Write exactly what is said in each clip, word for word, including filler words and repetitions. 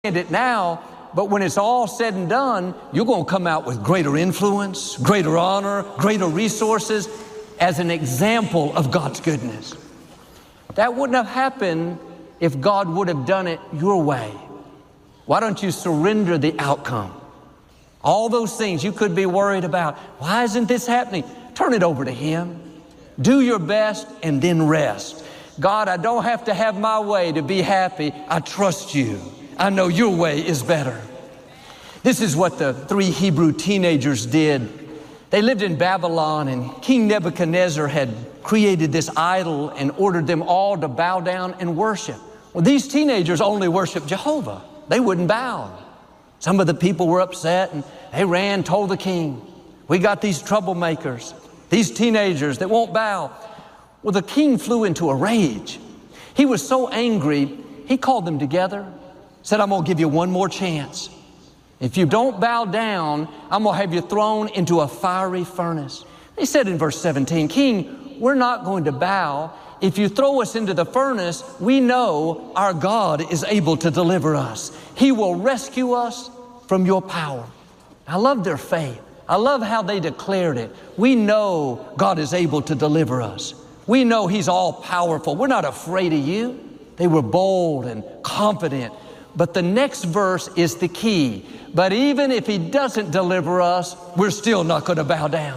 it now, but when it's all said and done, you're going to come out with greater influence, greater honor, greater resources as an example of God's goodness. That wouldn't have happened if God would have done it your way. Why don't you surrender the outcome? All those things you could be worried about. Why isn't this happening? Turn it over to Him. Do your best and then rest. God, I don't have to have my way to be happy. I trust you. I know your way is better. This is what the three Hebrew teenagers did. They lived in Babylon, and King Nebuchadnezzar had created this idol and ordered them all to bow down and worship. Well, these teenagers only worshiped Jehovah. They wouldn't bow. Some of the people were upset, and they ran, told the king, we got these troublemakers, these teenagers that won't bow. Well, the king flew into a rage. He was so angry, he called them together, said, I'm going to give you one more chance. If you don't bow down, I'm going to have you thrown into a fiery furnace. He said in verse seventeen, King, we're not going to bow. If you throw us into the furnace, we know our God is able to deliver us. He will rescue us from your power. I love their faith. I love how they declared it. We know God is able to deliver us. We know He's all powerful. We're not afraid of you. They were bold and confident. But the next verse is the key. But even if He doesn't deliver us, we're still not going to bow down.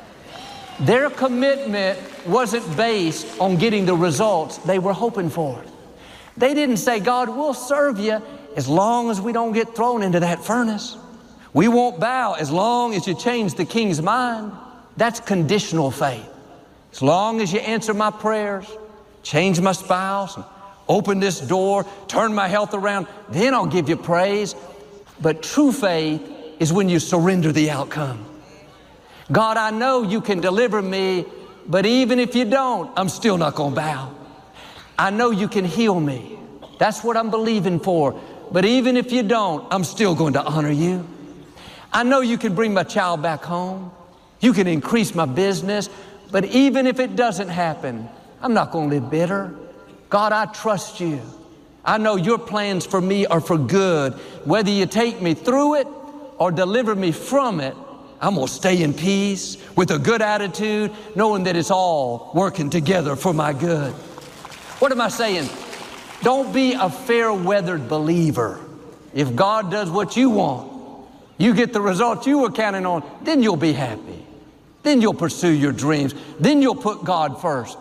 Their commitment wasn't based on getting the results they were hoping for. They didn't say, God, we'll serve you as long as we don't get thrown into that furnace. We won't bow as long as you change the king's mind. That's conditional faith. As long as you answer my prayers, change my spouse, open this door, turn my health around, then I'll give you praise. But true faith is when you surrender the outcome. God, I know you can deliver me, but even if you don't, I'm still not going to bow. I know you can heal me. That's what I'm believing for. But even if you don't, I'm still going to honor you. I know you can bring my child back home. You can increase my business. But even if it doesn't happen, I'm not going to live bitter. God, I trust you. I know your plans for me are for good. Whether you take me through it or deliver me from it, I'm going to stay in peace with a good attitude, knowing that it's all working together for my good. What am I saying? Don't be a fair-weathered believer. If God does what you want, you get the results you were counting on, then you'll be happy. Then you'll pursue your dreams. Then you'll put God first.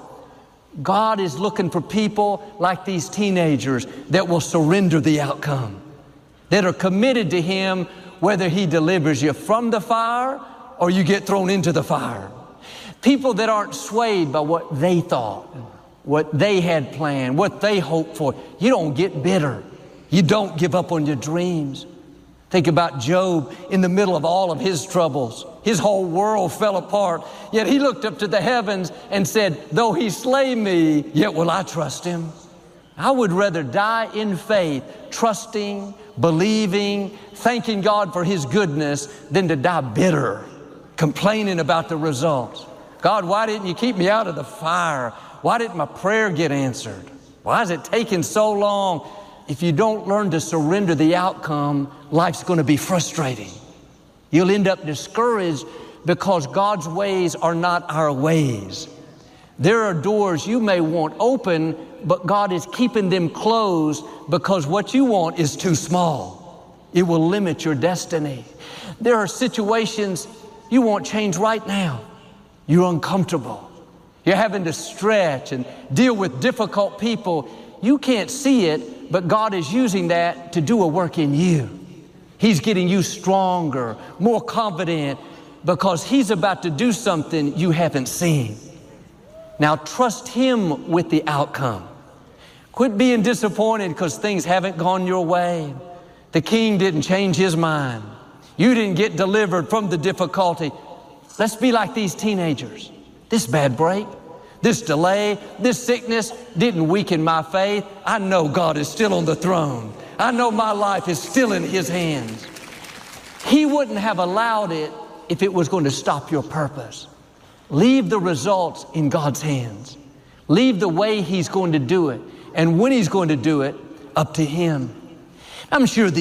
God is looking for people like these teenagers that will surrender the outcome, that are committed to Him, whether He delivers you from the fire or you get thrown into the fire. People that aren't swayed by what they thought, what they had planned, what they hoped for. You don't get bitter. You don't give up on your dreams. Think about Job in the middle of all of his troubles. His whole world fell apart, yet he looked up to the heavens and said, though He slay me, yet will I trust Him. I would rather die in faith, trusting, believing, thanking God for His goodness than to die bitter, complaining about the results. God, why didn't you keep me out of the fire? Why didn't my prayer get answered? Why is it taking so long? If you don't learn to surrender the outcome, life's going to be frustrating. You'll end up discouraged because God's ways are not our ways. There are doors you may want open, but God is keeping them closed because what you want is too small. It will limit your destiny. There are situations you want change right now. You're uncomfortable. You're having to stretch and deal with difficult people. You can't see it, but God is using that to do a work in you. He's getting you stronger, more confident, because He's about to do something you haven't seen. Now trust Him with the outcome. Quit being disappointed because things haven't gone your way. The king didn't change his mind. You didn't get delivered from the difficulty. Let's be like these teenagers. This bad break, this delay, this sickness didn't weaken my faith. I know God is still on the throne. I know my life is still in His hands. He wouldn't have allowed it if it was going to stop your purpose. Leave the results in God's hands. Leave the way He's going to do it, and when He's going to do it, up to Him. I'm sure the